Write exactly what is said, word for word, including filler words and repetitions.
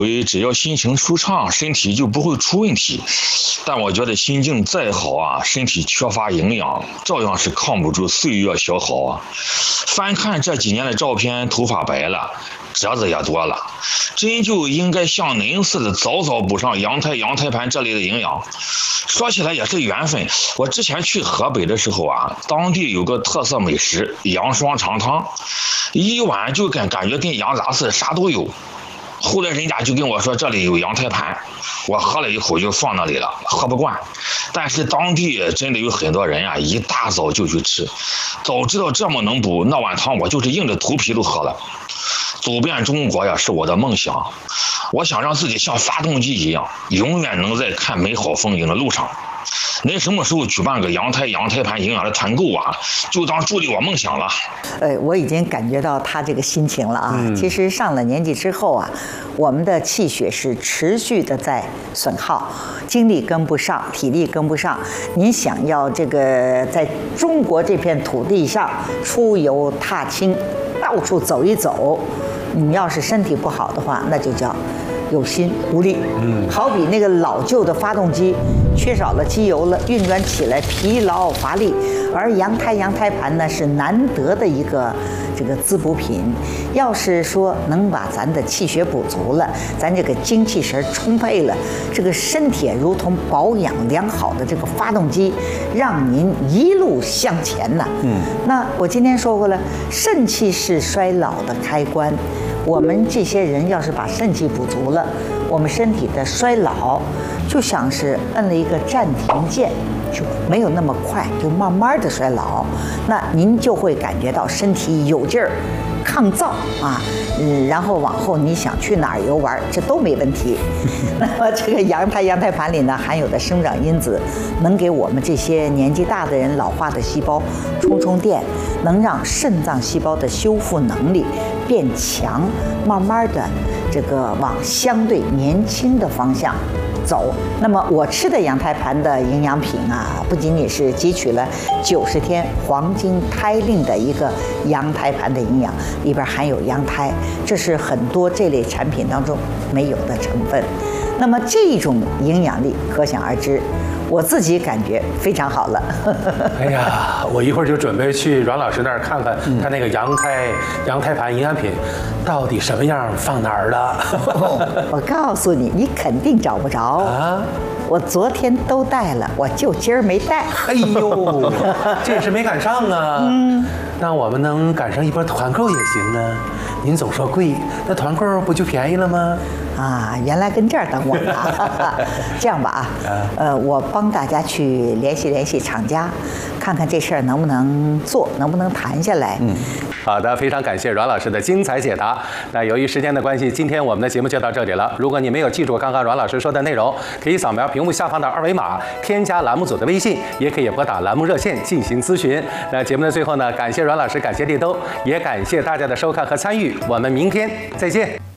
因为只要心情舒畅，身体就不会出问题。但我觉得心境再好啊，身体缺乏营养，照样是抗不住岁月消耗啊。翻看这几年的照片，头发白了，褶子也多了，真就应该像您似的早早补上羊胎、羊胎盘这类的营养。说起来也是缘分，我之前去河北的时候啊，当地有个特色美食羊双肠汤，一碗就跟感觉跟羊杂似的，啥都有。后来人家就跟我说这里有羊胎盘，我喝了一口就放那里了，喝不惯。但是当地真的有很多人啊，一大早就去吃，早知道这么能补，那碗汤我就是硬着头皮都喝了。走遍中国呀，是我的梦想。我想让自己像发动机一样，永远能在看美好风景的路上。您什么时候举办个羊胎羊胎盘营养的团购啊？就当助力我梦想了。 呃，我已经感觉到他这个心情了啊。嗯、其实上了年纪之后啊，我们的气血是持续的在损耗，精力跟不上，体力跟不上。你想要这个在中国这片土地上出游踏青，到处走一走，你要是身体不好的话，那就叫有心无力。嗯，好比那个老旧的发动机缺少了机油了，运转起来疲劳乏力。而羊胎羊胎盘呢是难得的一个这个滋补品，要是说能把咱的气血补足了，咱这个精气神充沛了，这个身体如同保养良好的这个发动机，让您一路向前呐。嗯，那我今天说过了，肾气是衰老的开关。我们这些人要是把肾气补足了，我们身体的衰老就像是摁了一个暂停键，就没有那么快，就慢慢的衰老。那您就会感觉到身体有劲儿，抗造啊，嗯，然后往后你想去哪儿游玩，这都没问题。那么这个羊胎羊胎盘里呢含有的生长因子，能给我们这些年纪大的人老化的细胞充充电，能让肾脏细胞的修复能力变强，慢慢的这个往相对年轻的方向走。那么我吃的羊胎盘的营养品啊，不仅仅是汲取了九十天黄金胎令的一个羊胎盘的营养，里边含有羊胎，这是很多这类产品当中没有的成分。那么这种营养力可想而知，我自己感觉非常好了。 哎呀，我一会儿就准备去阮老师那儿看看他那个羊胎、嗯、羊胎盘营养品到底什么样，放哪儿了。 我告诉你，你肯定找不着啊！我昨天都带了，我就今儿没带。 哎呦，这也是没赶上啊。嗯，那我们能赶上一波团购也行啊。您总说贵，那团购不就便宜了吗？ 啊，原来跟这儿等我呢。这样吧啊，呃，我帮大家去联系联系厂家，看看这事儿能不能做，能不能谈下来。 嗯，好的，非常感谢阮老师的精彩解答。那由于时间的关系，今天我们的节目就到这里了。如果你没有记住刚刚阮老师说的内容，可以扫描屏幕下方的二维码，添加栏目组的微信，也可以拨打栏目热线进行咨询。那节目的最后呢，感谢阮老师，感谢立冬，也感谢大家的收看和参与。我们明天再见。